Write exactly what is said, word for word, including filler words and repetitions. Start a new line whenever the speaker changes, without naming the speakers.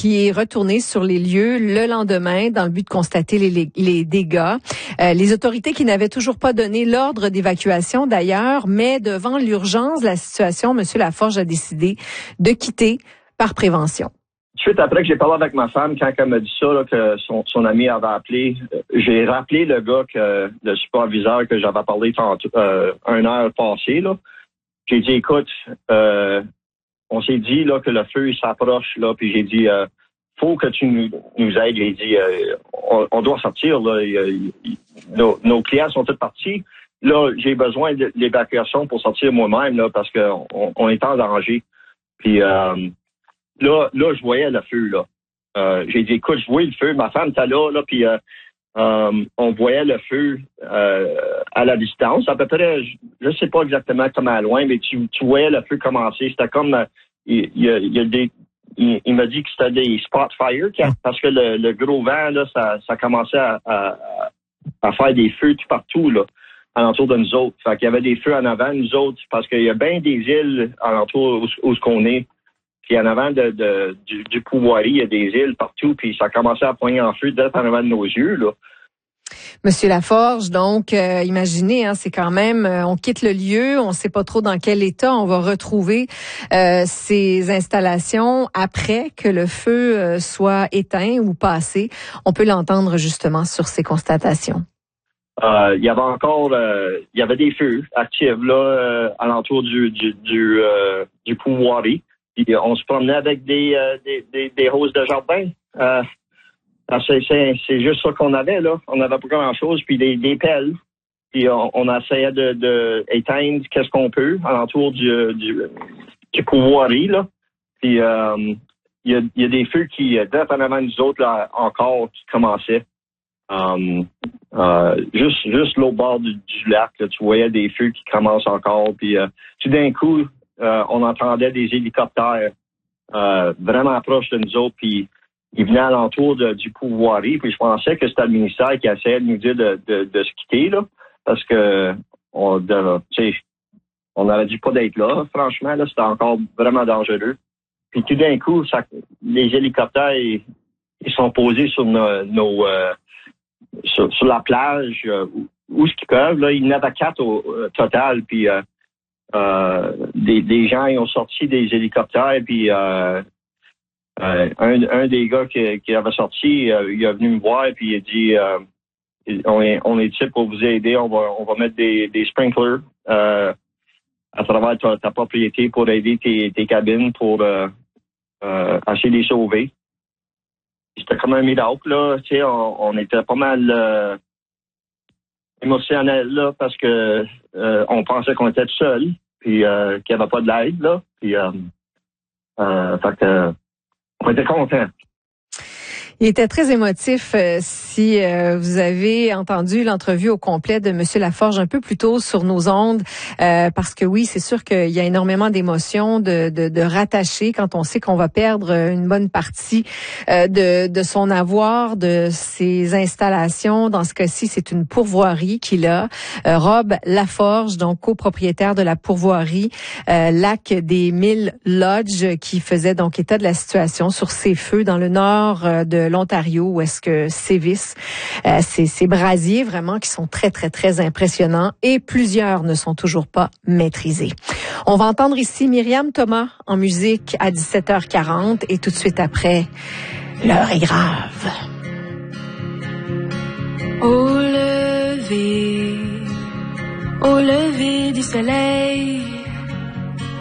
qui est retourné sur les lieux le lendemain dans le but de constater les, les, les dégâts. Euh, les autorités qui n'avaient toujours pas donné l'ordre d'évacuation d'ailleurs, mais devant l'urgence de la situation, M. Laforge a décidé de quitter par prévention.
Suite après que j'ai parlé avec ma femme, quand elle m'a dit ça, là, que son, son ami avait appelé, j'ai rappelé le gars, que le superviseur que j'avais parlé tantôt, euh, une heure passée. Là. J'ai dit, écoute, euh, on s'est dit là que le feu s'approche, là, puis j'ai dit, euh, faut que tu nous, nous aides. J'ai dit, euh, on, on doit sortir. Là. Il, il, nos, nos clients sont tous partis. Là, j'ai besoin de l'évacuation pour sortir moi-même, là, parce qu'on on est en danger. Puis euh, Là, là, je voyais le feu, là. Euh, j'ai dit, écoute, je voyais le feu. Ma femme était là, là, puis euh, euh, on voyait le feu euh, à la distance. À peu près, je ne sais pas exactement comment loin, mais tu, tu voyais le feu commencer. C'était comme, euh, il, il, il, y a des, il, il m'a dit que c'était des spot fire, parce que le, le gros vent, là, ça, ça commençait à, à, à faire des feux tout partout, là, alentour de nous autres. Fait qu'il y avait des feux en avant, nous autres, parce qu'il y a bien des îles alentour où, où ce qu'on est. Puis en avant de, de, du, du Pouvoirie, il y a des îles partout, puis ça a commencé à poigner en feu direct en avant de nos yeux, là.
Monsieur Laforge, donc, euh, imaginez, hein, c'est quand même, euh, on quitte le lieu, on ne sait pas trop dans quel état on va retrouver euh, ces installations après que le feu euh, soit éteint ou passé. On peut l'entendre justement sur ces constatations.
Euh, il y avait encore, euh, il y avait des feux actifs là, euh, alentour du du du, euh, du Pouvoirie. Puis on se promenait avec des euh, des, des, des roses de jardin. Euh, c'est, c'est, c'est juste ça qu'on avait, là. On n'avait pas grand-chose, puis des, des pelles. Puis on, on essayait de, de éteindre qu'est-ce qu'on peut alentour du, du, du Pouvoirie, là. Puis euh, il y, a, il y a des feux qui, dépendamment nous autres, là, encore, qui commençaient. Um, euh, juste juste l'autre bord du, du lac, là, tu voyais des feux qui commencent encore. Puis euh, tout d'un coup, Euh, on entendait des hélicoptères euh, vraiment proches de nous autres, puis ils venaient alentour de, du Pouvoirie, puis je pensais que c'était le ministère qui essayait de nous dire de, de, de se quitter, là, parce que on de, on n'aurait dû pas d'être là, franchement, là, c'était encore vraiment dangereux. Puis tout d'un coup, ça, les hélicoptères, ils, ils sont posés sur nos, nos euh, sur, sur la plage, euh, où, où ce qu'ils peuvent, là, il y en avait quatre au, au total, puis euh, Euh, des, des gens ils ont sorti des hélicoptères, puis euh, euh, un, un des gars qui, qui avait sorti, euh, il est venu me voir, puis il a dit euh, on est on est ici pour vous aider, on va on va mettre des, des sprinklers euh, à travers ta, ta propriété pour aider tes, tes cabines pour euh, euh, essayer de les sauver. C'était comme un miracle, là, tu sais, on, on était pas mal euh, émotionnel là, parce que euh, on pensait qu'on était seul, puis euh, qu'il n'y avait pas de l'aide là, puis euh, euh, fait que on était contents.
Il était très émotif. Euh, si euh, vous avez entendu l'entrevue au complet de Monsieur Laforge un peu plus tôt sur nos ondes, euh, parce que oui, c'est sûr qu'il y a énormément d'émotions, de, de, de rattacher quand on sait qu'on va perdre une bonne partie euh, de, de son avoir, de ses installations. Dans ce cas-ci, c'est une pourvoirie qu'il a. Euh, Rob Laforge, donc copropriétaire de la pourvoirie euh, Lac des Mille Lodges, qui faisait donc état de la situation sur ces feux dans le nord euh, de l'Ontario, où est-ce que sévissent euh, ces, ces brasiers vraiment qui sont très, très, très impressionnants et plusieurs ne sont toujours pas maîtrisés. On va entendre ici Myriam Thomas en musique à dix-sept heures quarante et tout de suite après, l'heure est grave.
Au lever, au lever du soleil,